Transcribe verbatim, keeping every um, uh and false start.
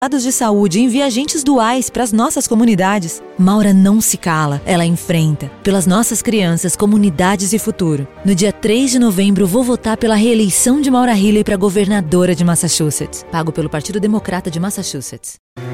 dados de saúde em viajantes duais para as nossas comunidades. Maura não se cala, ela enfrenta. Pelas nossas crianças, comunidades e futuro. No dia três de novembro, vou votar pela reeleição de Maura Healey para governadora de Massachusetts. Pago pelo Partido Democrata de Massachusetts.